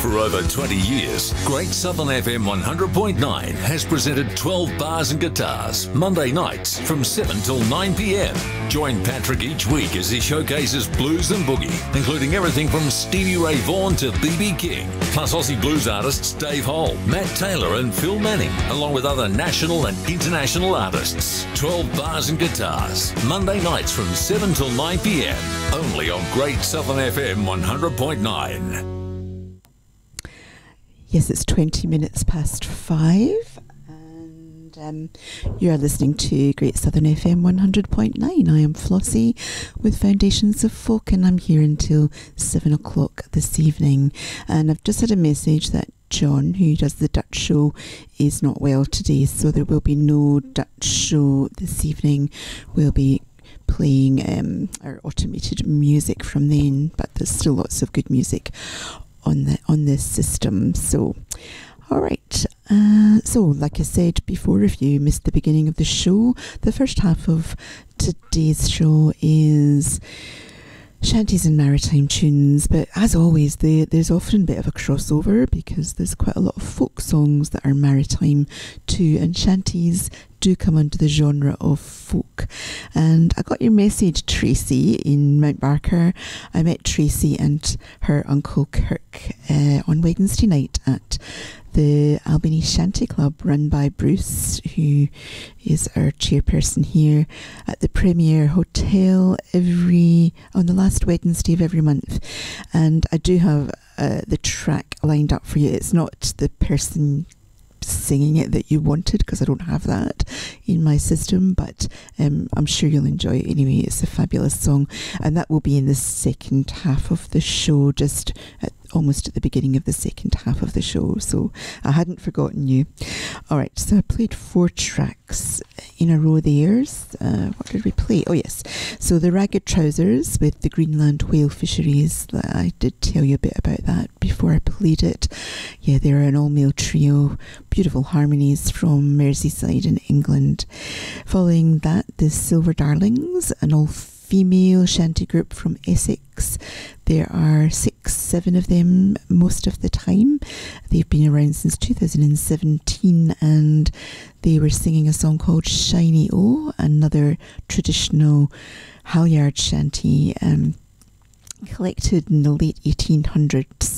For over 20 years, Great Southern FM 100.9 has presented 12 Bars and Guitars, Monday nights from 7 till 9 p.m. Join Patrick each week as he showcases blues and boogie, including everything from Stevie Ray Vaughan to B.B. King, plus Aussie blues artists Dave Hole, Matt Taylor and Phil Manning, along with other national and international artists. 12 Bars and Guitars, Monday nights from 7 till 9 p.m, only on Great Southern FM 100.9. Yes, it's 20 minutes past 5 and you are listening to Great Southern FM 100.9. I am Flossie with Foundations of Folk and I'm here until 7 o'clock this evening. And I've just had a message that John, who does the Dutch show, is not well today, so there will be no Dutch show this evening. We'll be playing our automated music from then, but there's still lots of good music on this system. So all right, so like I said before, if you missed the beginning of the show, the first half of today's show is shanties and maritime tunes, but as always there's often a bit of a crossover because there's quite a lot of folk songs that are maritime too, and shanties do come under the genre of folk. And I got your message, Tracy, in Mount Barker. I met Tracy and her uncle Kirk on Wednesday night at the Albany Shanty Club run by Bruce, who is our chairperson here at the Premier Hotel on the last Wednesday of every month. And I do have the track lined up for you. It's not the person singing it that you wanted because I don't have that in my system, but I'm sure you'll enjoy it anyway. It's a fabulous song, and that will be in the second half of the show, just almost at the beginning of the second half of the show, so I hadn't forgotten you. Alright, so I played 4 tracks in a row there. What did we play? Oh yes, so the Ragged Trousers with the Greenland whale fisheries. I did tell you a bit about that before I played it. Yeah, they're an all-male trio, beautiful harmonies from Merseyside in England. Following that, the Silver Darlings, an all-female shanty group from Essex. There are 6-7 of them most of the time. They've been around since 2017 and they were singing a song called Shiny O, another traditional halyard shanty collected in the late 1800s.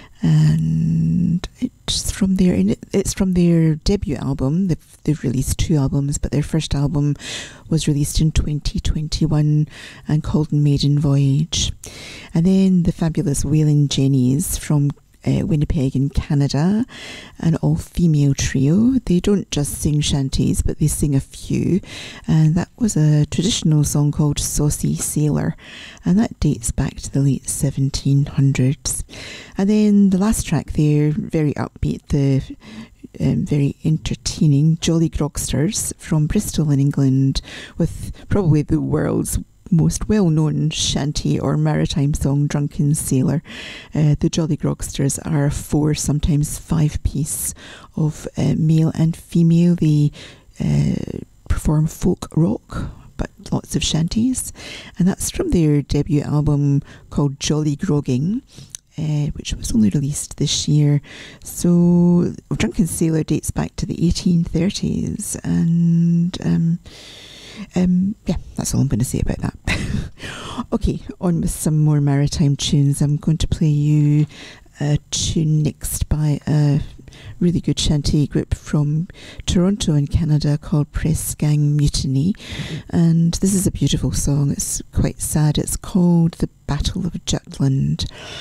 And it's from their debut album. They've released 2 albums, but their first album was released in 2021 and called Maiden Voyage. And then the fabulous Wailing Jennies from Winnipeg in Canada, an all-female trio. They don't just sing shanties, but they sing a few, and that was a traditional song called Saucy Sailor, and that dates back to the late 1700s. And then the last track there, very upbeat, the very entertaining Jolly Grogsters from Bristol in England, with probably the world's most well-known shanty or maritime song, Drunken Sailor. The Jolly Grogsters are a 4, sometimes 5-piece of male and female. They perform folk rock, but lots of shanties, and that's from their debut album called Jolly Grogging, which was only released this year. So Drunken Sailor dates back to the 1830s, and yeah, that's all I'm going to say about that. Okay, on with some more maritime tunes. I'm going to play you a tune next by a really good shanty group from Toronto in Canada called Press Gang Mutiny, and this is a beautiful song. It's quite sad. It's called The Battle of Jutland.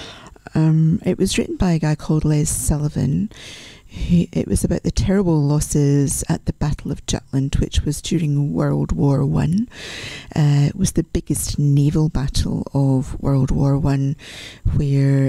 It was written by a guy called Les Sullivan. It was about the terrible losses at the Battle of Jutland, which was during World War I. It was the biggest naval battle of World War I, where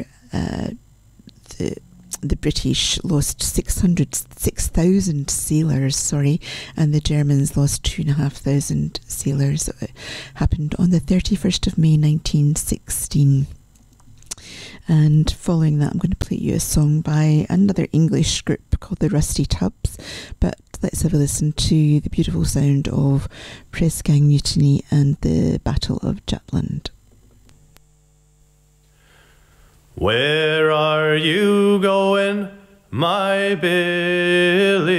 the British lost 6,000 sailors, and the Germans lost 2,500 sailors. It happened on the 31st of May 1916. And following that, I'm going to play you a song by another English group called the Rusty Tubs. But let's have a listen to the beautiful sound of Press Gang Mutiny and the Battle of Jutland. Where are you going, my Billy?